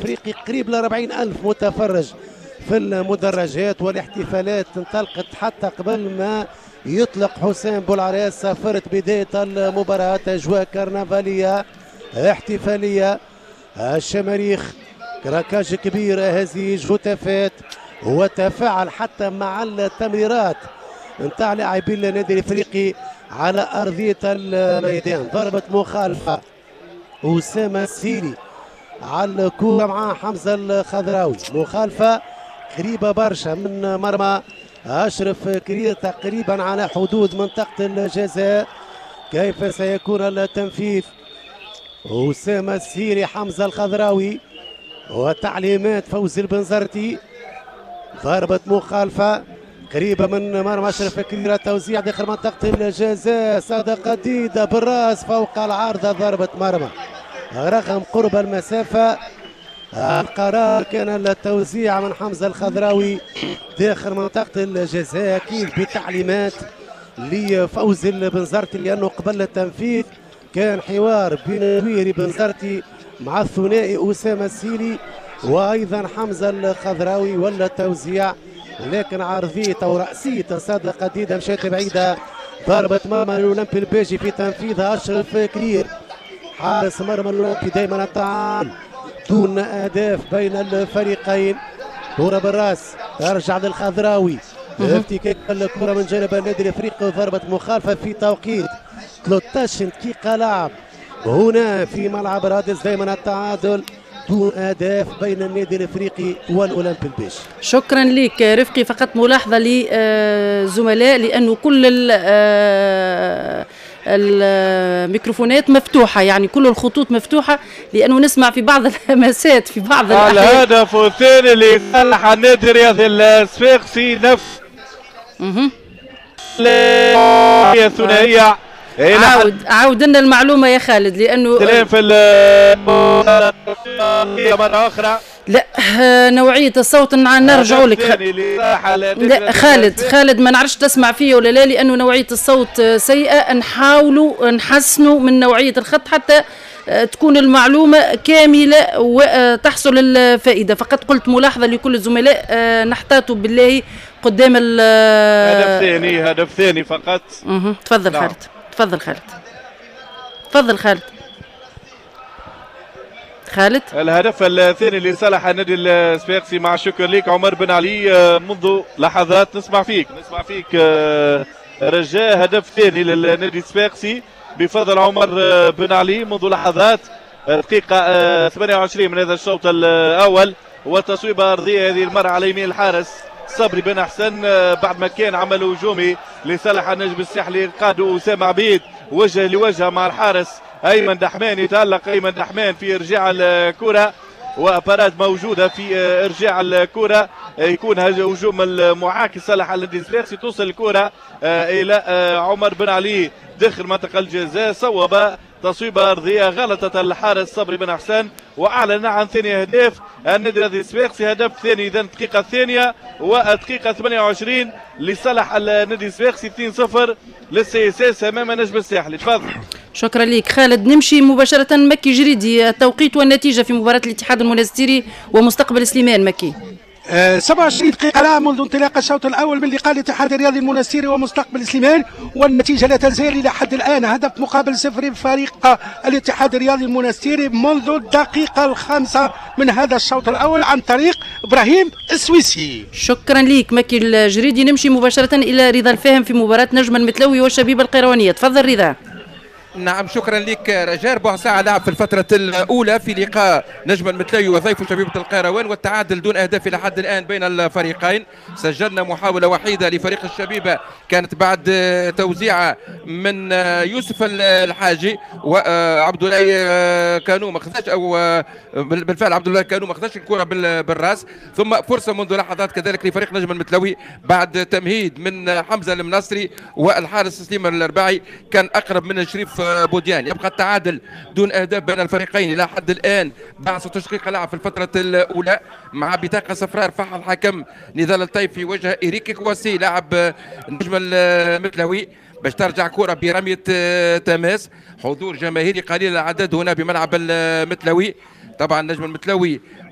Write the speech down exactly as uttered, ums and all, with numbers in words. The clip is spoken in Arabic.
الافريقي قريب ل أربعين ألف متفرج في المدرجات، والاحتفالات انطلقت حتى قبل ما يطلق حسام بولعراس صافرة بداية المباراة. أجواء كرنفالية احتفالية، الشماريخ كراكاج كبير، هزيج هتافات وتفاعل حتى مع التمريرات نتاع لاعبين النادي الافريقي على ارضيه الميدان. ضربه مخالفه اسامه السيري على الكوره مع حمزه الخضراوي، مخالفه قريبه برشا من مرمى اشرف كرير تقريبا على حدود منطقه الجزاء. كيف سيكون التنفيذ؟ اسامه السيري حمزه الخضراوي وتعليمات فوزي البنزرتي. ضربة مخالفة قريبة من مرمى أشرف كريرة، توزيع داخل منطقة الجزاء، صادق قديدة بالراس فوق العارضة، ضربة مرمى رغم قرب المسافة. القرار كان التوزيع من حمزة الخضراوي داخل منطقة الجزاء، أكيد بتعليمات لفوزي البنزرتي، لأنه قبل التنفيذ كان حوار بين نويري بنزرتي مع الثنائي أسامة السيري وايضا حمزه الخضراوي ولا التوزيع، لكن عرضيه او راسيه صادق قديده مشات بعيده. ضربه مرمى الاولمبي الباجي في تنفيذها اشرف كرير، حارس مرمى الاولمبي دائما الطعام دون اهداف بين الفريقين. كره بالراس ترجع للخضراوي، افتكاك الكره من جانب النادي الافريقي وضربه مخالفه في توقيت ثلاثة عشر دقيقه لعب هنا في ملعب رادس. دائما التعادل دون اهداف بين النادي الافريقي والاولمبي الباجي. شكرا لك رفقي. فقط ملاحظه للزملاء لانه كل الميكروفونات مفتوحه، يعني كل الخطوط مفتوحه، لانه نسمع في بعض الهمسات في بعض الهدف الثاني لصالح النادي الرياضي الصفاقسي نفس هي ثنائيه. عاود عاود لنا المعلومه يا خالد، لانه كلام في مره اخرى. لا نوعيه الصوت نرجعوا لك. لا خالد خالد ما نعرفش تسمع فيه ولا لا، لانه نوعيه الصوت سيئه. نحاولوا نحسنوا من نوعيه الخط حتى تكون المعلومه كامله وتحصل الفائده. فقط قلت ملاحظه لكل الزملاء، نحتاطوا بالله قدام ال هدف ثاني هدف ثاني فقط. اها تفضل نعم. خالد تفضل خالد تفضل خالد خالد الهدف الثاني لصالح النادي الصفاقسي. مع شكر ليك عمر بن علي، منذ لحظات نسمع فيك نسمع فيك رجاء هدف ثاني للنادي الصفاقسي بفضل عمر بن علي منذ لحظات. دقيقة ثمانية وعشرين من هذا الشوط الأول، وتصويبة أرضية هذه المرة على يمين الحارس صبري بن حسن بعد ما كان عمل هجومي لصالح النجم الساحلي قاده أسامة عبيد وجه لوجه مع الحارس أيمن دحمان. يتألق أيمن دحمان في إرجاع الكرة، وأبارات موجودة في إرجاع الكرة، يكون هجوم المعاكس صالح النادي الصفاقسي. توصل الكرة إلى عمر بن علي داخل منطقة الجزاء، صوب تصويبة أرضية غلطت الحارس صبري بن حسن، وأعلن عن ثاني أهداف النادي الصفاقسي. هدف ثاني إذا الدقيقة الثانية والدقيقة ثمانية وعشرين لصالح النادي الصفاقسي. اثنين صفر للسي اس اس أمام النجم الساحلي. تفضل. شكرا لك خالد. نمشي مباشرة مكي جريدي، التوقيت والنتيجة في مباراة الاتحاد المنستيري ومستقبل سليمان. مكي. آه سبعة وعشرين دقيقة لعب منذ انطلاق الشوط الأول من لقاء الاتحاد الرياضي المنستيري ومستقبل سليمان، والنتيجة لا تزال إلى حد الآن هدف مقابل صفر فريق الاتحاد الرياضي المنستيري منذ الدقيقة الخامسة من هذا الشوط الأول عن طريق إبراهيم السويسي. شكرا لك مكي الجريدي. نمشي مباشرة إلى رضا الفاهم في مباراة نجم المتلوي والشبيبة القيروانية. تفضل رضا. نعم شكرا لك رجاء. ربع ساعة لعب في الفترة الأولى في لقاء نجم المتلوي وضيف شبيبة القيروان، والتعادل دون أهداف إلى حد الآن بين الفريقين. سجلنا محاولة وحيدة لفريق الشبيبة كانت بعد توزيعة من يوسف الحاجي، وعبد الله كانو ما خذاش، أو بالفعل عبد الله كانو ما خذاش الكرة بالراس. ثم فرصة منذ لحظات كذلك لفريق نجم المتلوي بعد تمهيد من حمزة المناصري، والحارس سليم الأرباعي كان أقرب من شريف بوديان. يبقى التعادل دون اهداف بين الفريقين الى حد الان بعد ستة عشر دقيقه لعب في الفتره الاولى، مع بطاقه صفراء رفعها الحكم نضال الطيب في وجه إريكي كواسي لاعب النجم المتلوي باش ترجع كره برميه تماس. حضور جماهيري قليل العدد هنا بملعب المتلوي. طبعا النجم المتلوي